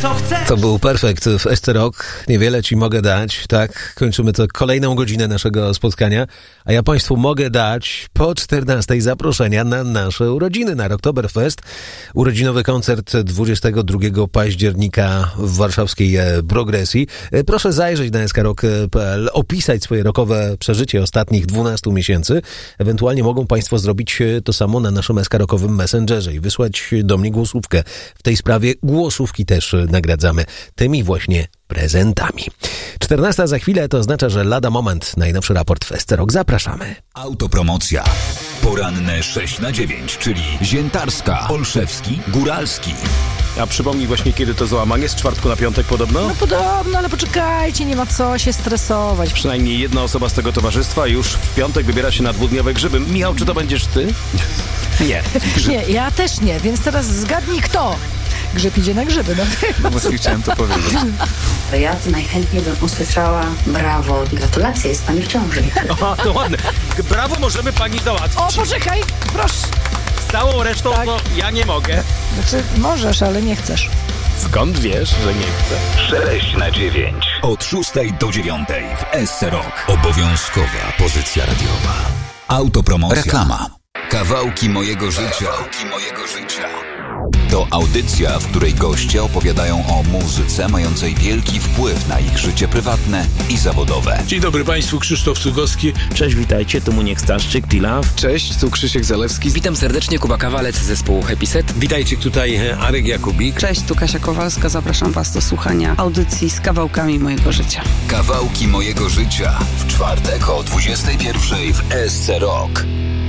co chcesz. To był Perfekt w SC Rock. Niewiele ci mogę dać. Tak, kończymy to kolejną godzinę naszego spotkania. A ja państwu mogę dać po 14 zaproszenia na nasze urodziny, na Rocktoberfest. Urodzinowy koncert 22 października w warszawskiej Progresji. Proszę zajrzeć na skrok.pl, opisać swoje rockowe przeżycie ostatnich 12 miesięcy. Ewentualnie mogą państwo zrobić to samo na naszym SK-rockowym Messengerze i wysłać do mnie głosówkę. W tej sprawie głosówki też nagradzamy tymi właśnie prezentami. 14 za chwilę, to oznacza, że lada moment. Najnowszy raport w SC Rock. Zapraszamy. Autopromocja. Poranne 6-9, czyli Ziętarska, Olszewski, Góralski. A przypomnij właśnie, kiedy to załamanie? Z czwartku na piątek podobno? No podobno, ale poczekajcie, nie ma co się stresować. Przynajmniej jedna osoba z tego towarzystwa już w piątek wybiera się na dwudniowe grzyby. Michał, czy to będziesz ty? Nie. Nie, ja też nie, więc teraz zgadnij kto. Grzyb idzie na grzyby. No właśnie chciałem to powiedzieć. Ja najchętniej bym usłyszała brawo, gratulacje, jest pani w ciąży. O, to ładne. Brawo, możemy pani załatwić. O, poczekaj, proszę. Z całą resztą Tak. to ja nie mogę. Znaczy, możesz, ale nie chcesz. Skąd wiesz, że nie chcę? 6-9. Od 6 do 9 w SC Rock. Obowiązkowa pozycja radiowa. Autopromocja. Reklama. Kawałki mojego życia. Kawałki mojego życia. To audycja, w której goście opowiadają o muzyce mającej wielki wpływ na ich życie prywatne i zawodowe. Dzień dobry Państwu, Krzysztof Cugowski. Cześć, witajcie, tu Muniek Staszczyk, T-Love. Cześć, tu Krzysiek Zalewski. Witam serdecznie, Kuba Kawalec z zespołu Happy Set. Witajcie, tutaj Arek Jakubik. Cześć, tu Kasia Kowalska, zapraszam Was do słuchania audycji z kawałkami mojego życia. Kawałki mojego życia. W czwartek o 21 w SC Rock.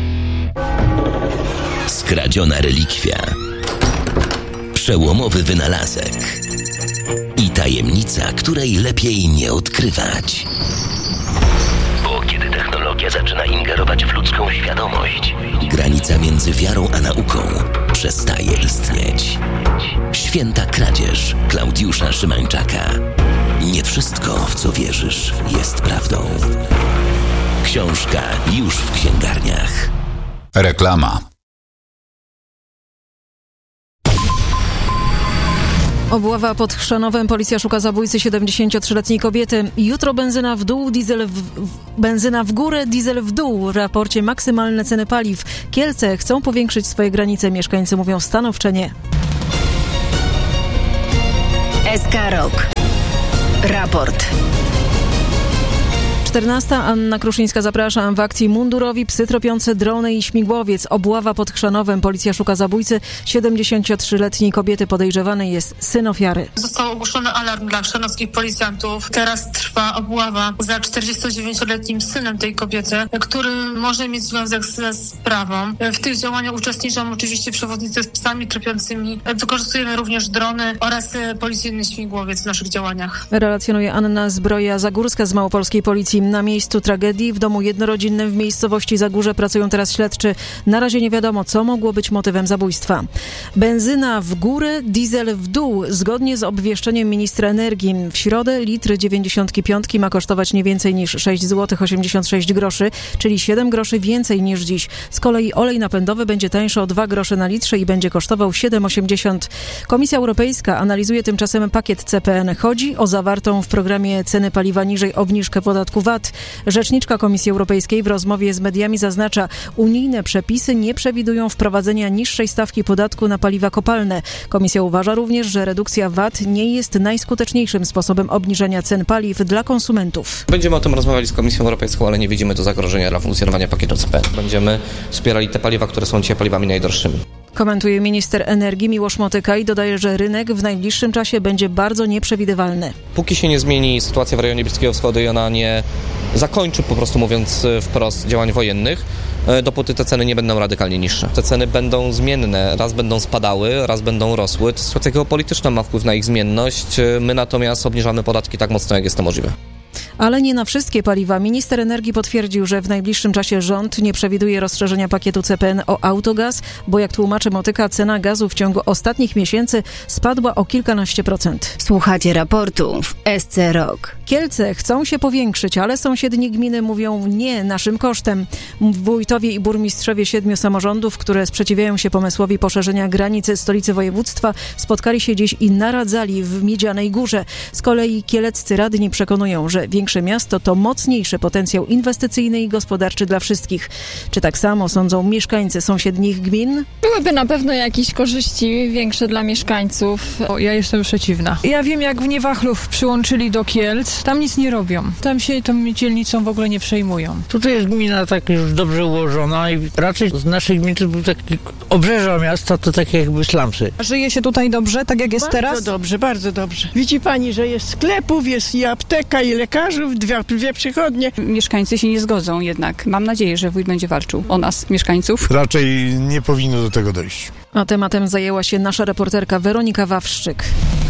Skradziona relikwia. Przełomowy wynalazek i tajemnica, której lepiej nie odkrywać. Bo kiedy technologia zaczyna ingerować w ludzką świadomość, granica między wiarą a nauką przestaje istnieć. Święta kradzież Klaudiusza Szymańczaka. Nie wszystko, w co wierzysz, jest prawdą. Książka już w księgarniach. Reklama. Obława pod Chrzanowem. Policja szuka zabójcy 73-letniej kobiety. Jutro benzyna w dół, benzyna w górę, diesel w dół. W raporcie maksymalne ceny paliw. Kielce chcą powiększyć swoje granice. Mieszkańcy mówią stanowcze nie. SK Rock. Raport. 14. Anna Kruszyńska, zapraszam. W akcji mundurowi, psy tropiące, drony i śmigłowiec. Obława pod Chrzanowem. Policja szuka zabójcy 73-letniej kobiety. Podejrzewany jest syn ofiary. Został ogłoszony alarm dla chrzanowskich policjantów. Teraz trwa obława za 49-letnim synem tej kobiety, który może mieć związek ze sprawą. W tych działaniach uczestniczą oczywiście przewodnicy z psami tropiącymi. Wykorzystujemy również drony oraz policyjny śmigłowiec w naszych działaniach. Relacjonuje Anna Zbroja-Zagórska z Małopolskiej Policji. Na miejscu tragedii w domu jednorodzinnym w miejscowości Zagórze pracują teraz śledczy. Na razie nie wiadomo, co mogło być motywem zabójstwa. Benzyna w górę, diesel w dół. Zgodnie z obwieszczeniem ministra energii w środę litr 95 ma kosztować nie więcej niż 6 zł 86 groszy, czyli 7 groszy więcej niż dziś. Z kolei olej napędowy będzie tańszy o 2 grosze na litrze i będzie kosztował 7,80. Komisja Europejska analizuje tymczasem pakiet CPN. Chodzi o zawartą w programie ceny paliwa niżej obniżkę podatku VAT. Rzeczniczka Komisji Europejskiej w rozmowie z mediami zaznacza, unijne przepisy nie przewidują wprowadzenia niższej stawki podatku na paliwa kopalne. Komisja uważa również, że redukcja VAT nie jest najskuteczniejszym sposobem obniżenia cen paliw dla konsumentów. Będziemy o tym rozmawiali z Komisją Europejską, ale nie widzimy tu zagrożenia dla funkcjonowania pakietu CPN. Będziemy wspierali te paliwa, które są dzisiaj paliwami najdroższymi. Komentuje minister energii Miłosz Motyka i dodaje, że rynek w najbliższym czasie będzie bardzo nieprzewidywalny. Póki się nie zmieni sytuacja w rejonie Bliskiego Wschodu i ona nie zakończy, po prostu mówiąc wprost, działań wojennych, dopóty te ceny nie będą radykalnie niższe. Te ceny będą zmienne, raz będą spadały, raz będą rosły. Sytuacja geopolityczna ma wpływ na ich zmienność, my natomiast obniżamy podatki tak mocno, jak jest to możliwe. Ale nie na wszystkie paliwa. Minister energii potwierdził, że w najbliższym czasie rząd nie przewiduje rozszerzenia pakietu CPN o autogaz, bo jak tłumaczy Motyka, cena gazu w ciągu ostatnich miesięcy spadła o kilkanaście procent. Słuchacie raportu w SC Rok. Kielce chcą się powiększyć, ale sąsiednie gminy mówią nie naszym kosztem. Wójtowie i burmistrzowie 7 samorządów, które sprzeciwiają się pomysłowi poszerzenia granicy stolicy województwa, spotkali się dziś i naradzali w Miedzianej Górze. Z kolei kieleccy radni przekonują, że większe miasto to mocniejszy potencjał inwestycyjny i gospodarczy dla wszystkich. Czy tak samo sądzą mieszkańcy sąsiednich gmin? Byłyby na pewno jakieś korzyści większe dla mieszkańców. Ja jestem przeciwna. Ja wiem, jak w Niewachlów przyłączyli do Kielc, tam nic nie robią. Tam się tą dzielnicą w ogóle nie przejmują. Tutaj jest gmina tak już dobrze ułożona i raczej z naszej gminy to był taki obrzeża miasta, to takie jakby slumsy. Żyje się tutaj dobrze, tak jak jest teraz? Bardzo dobrze, bardzo dobrze. Widzi pani, że jest sklepów, jest i apteka, i lekarzów, dwie przychodnie. Mieszkańcy się nie zgodzą jednak. Mam nadzieję, że wójt będzie walczył o nas, mieszkańców. Raczej nie powinno do tego dojść. A tematem zajęła się nasza reporterka Weronika Wawrzyk.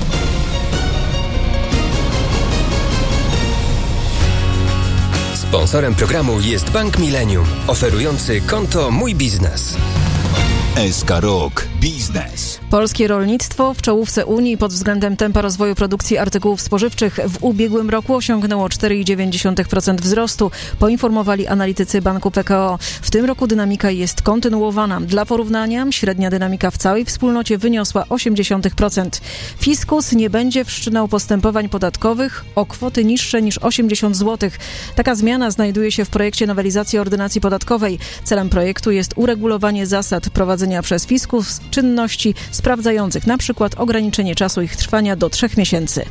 Sponsorem programu jest Bank Millennium, oferujący konto Mój Biznes. SK Rok Biznes. Polskie rolnictwo w czołówce Unii pod względem tempa rozwoju produkcji artykułów spożywczych w ubiegłym roku osiągnęło 4,9% wzrostu, poinformowali analitycy Banku PKO. W tym roku dynamika jest kontynuowana. Dla porównania średnia dynamika w całej wspólnocie wyniosła 0,8%. Fiskus nie będzie wszczynał postępowań podatkowych o kwoty niższe niż 80 zł. Taka zmiana znajduje się w projekcie nowelizacji ordynacji podatkowej. Celem projektu jest uregulowanie zasad prowadzenia przez fiskus czynności sprawdzających na przykład ograniczenie czasu ich trwania do 3 miesięcy.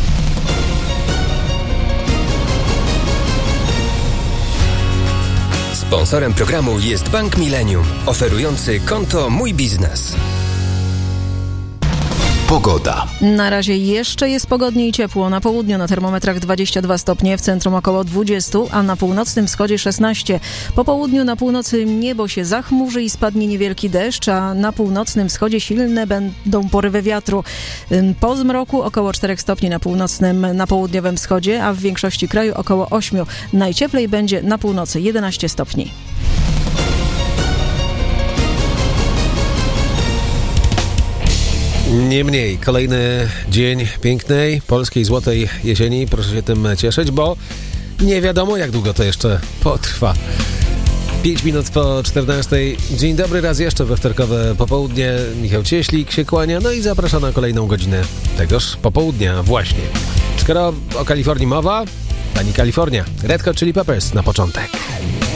Sponsorem programu jest Bank Millennium, oferujący konto Mój Biznes. Pogoda. Na razie jeszcze jest pogodnie i ciepło. Na południu na termometrach 22 stopnie, w centrum około 20, a na północnym wschodzie 16. Po południu na północy niebo się zachmurzy i spadnie niewielki deszcz, a na północnym wschodzie silne będą porywy wiatru. Po zmroku około 4 stopni na południowym wschodzie, a w większości kraju około 8. Najcieplej będzie na północy 11 stopni. Niemniej, kolejny dzień pięknej, polskiej złotej jesieni. Proszę się tym cieszyć, bo nie wiadomo, jak długo to jeszcze potrwa. 5 minut po 14. Dzień dobry raz jeszcze we wtorkowe popołudnie. Michał Cieślik się kłania, no i zaprasza na kolejną godzinę tegoż popołudnia właśnie. Skoro o Kalifornii mowa, pani Kalifornia. Red Hot Chili Peppers na początek.